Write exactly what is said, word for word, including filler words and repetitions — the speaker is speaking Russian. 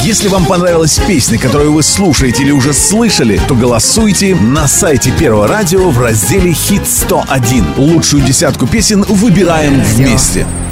Если вам понравилась песня, которую вы слушаете или уже слышали, то голосуйте на сайте Первого радио в разделе «Хит сто один». Лучшую десятку песен выбираем вместе.